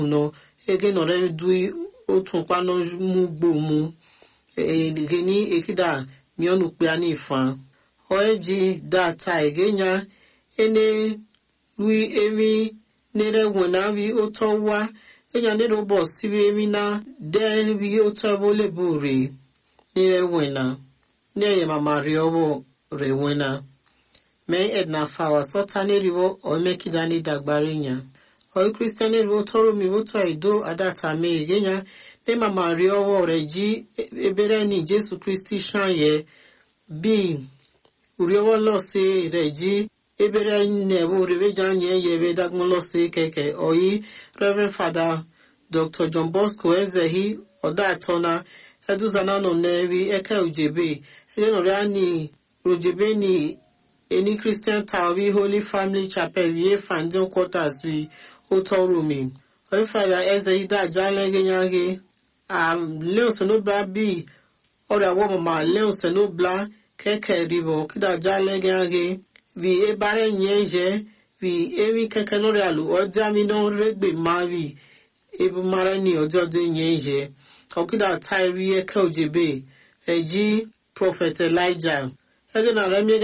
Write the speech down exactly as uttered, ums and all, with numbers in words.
no ege no re dui otun pa no mu gbo mu e geni ekida mi onu pe ani fan oeji data egenya ene wi emi nere wona vi otowa enya ne robo sibi emi na de vi otobole buri nere wona ne mama riowo re wona me edna fawa sotane riwo o mekidani dagbarinya o Christian riwo toro mi woto ido adata me egenya ne mama riowo reji ebere ni Jesu Christi shanye bi uriwo lo se reji ebere ne wo rewe janye yebe dagmo lo se keke oyi Reverend Father Doctor John Bosco Ezehi oda tona eduzana no nevi eke ujebe eno reani rojebe ni any Christian town we Holy Family Chapel we fandom quarters we otorumi oyi Father Ezehi da jale genyage um leo senobla bi ora wo mama leo senobla keke ribo kida jale genyage vi ebare nyeje vi emi keke no realu oja mi no regbe mavi ebu mara ni ojo de nyeje okida tairi eke ojebe eji Prophet Elijah ege na remi